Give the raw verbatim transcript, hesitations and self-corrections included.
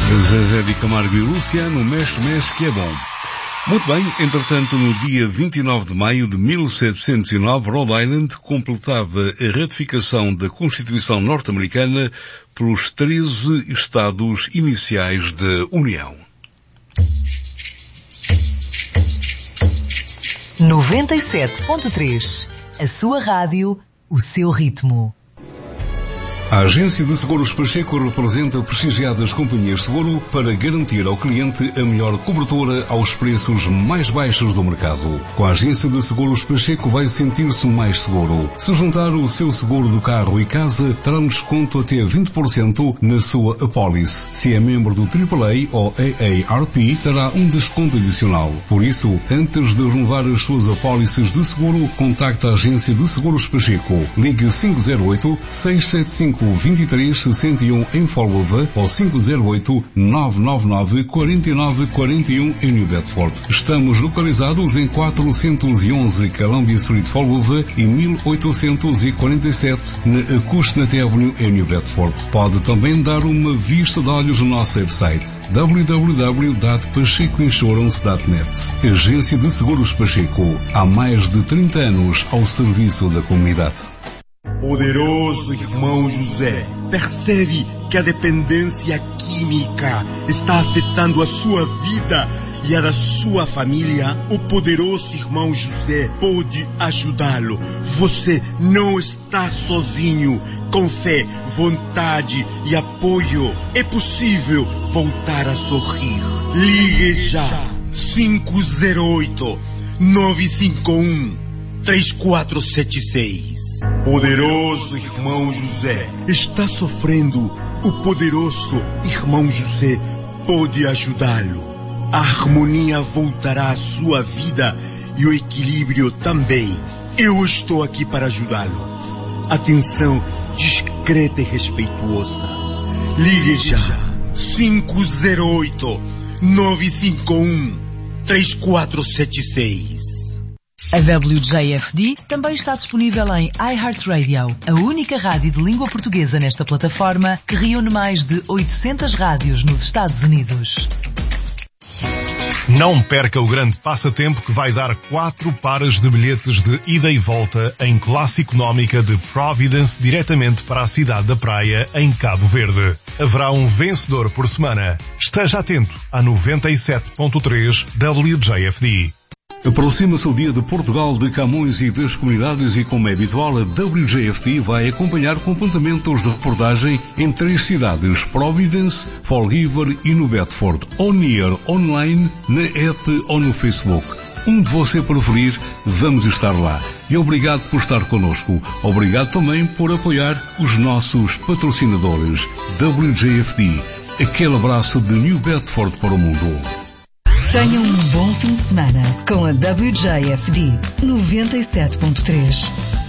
Zezé de Camargo e Luciano, mexe, mexe que é bom. Muito bem, entretanto, no dia vinte e nove de maio de mil setecentos e nove, Rhode Island completava a ratificação da Constituição norte-americana pelos treze Estados iniciais da União. noventa e sete ponto três. A sua rádio, o seu ritmo. A Agência de Seguros Pacheco representa prestigiadas companhias de seguro para garantir ao cliente a melhor cobertura aos preços mais baixos do mercado. Com a Agência de Seguros Pacheco vai sentir-se mais seguro. Se juntar o seu seguro do carro e casa, terá um desconto até vinte por cento na sua apólice. Se é membro do triplo A ou A A R P, terá um desconto adicional. Por isso, antes de renovar as suas apólices de seguro, contacte a Agência de Seguros Pacheco. Ligue cinco zero oito, seis sete cinco, vinte e três sessenta e um em Fall River ou cinco zero oito, nove nove nove, quatro nove quatro um em New Bedford. Estamos localizados em quatrocentos e onze Columbia Street, Fall River e mil oitocentos e quarenta e sete na Acushnet Avenue em New Bedford. Pode também dar uma vista de olhos no nosso website w w w ponto pacheco insurance ponto net. Agência de Seguros Pacheco, há mais de trinta anos ao serviço da comunidade. Poderoso irmão José, percebe que a dependência química está afetando a sua vida e a da sua família? O poderoso irmão José pode ajudá-lo. Você não está sozinho. Com fé, vontade e apoio, é possível voltar a sorrir. Ligue já. cinco zero oito, nove cinco um, três quatro sete seis. Poderoso irmão José está sofrendo. O poderoso irmão José pode ajudá-lo. A harmonia voltará à sua vida e o equilíbrio também. Eu estou aqui para ajudá-lo. Atenção discreta e respeituosa. Ligue já. cinco zero oito, nove cinco um, três quatro sete seis. A W J F D também está disponível em iHeartRadio, a única rádio de língua portuguesa nesta plataforma que reúne mais de oitocentas rádios nos Estados Unidos. Não perca o grande passatempo que vai dar quatro pares de bilhetes de ida e volta em classe económica de Providence diretamente para a cidade da praia em Cabo Verde. Haverá um vencedor por semana. Esteja atento a noventa e sete ponto três W J F D. Aproxima-se o Dia de Portugal, de Camões e das comunidades e, como é habitual, a W J F D vai acompanhar completamentos de reportagem em três cidades, Providence, Fall River e New Bedford, on-air, online, na app ou no Facebook. Onde você preferir, vamos estar lá. E obrigado por estar connosco. Obrigado também por apoiar os nossos patrocinadores. W J F D, aquele abraço de New Bedford para o mundo. Tenham um bom fim de semana com a W J F D noventa e sete ponto três.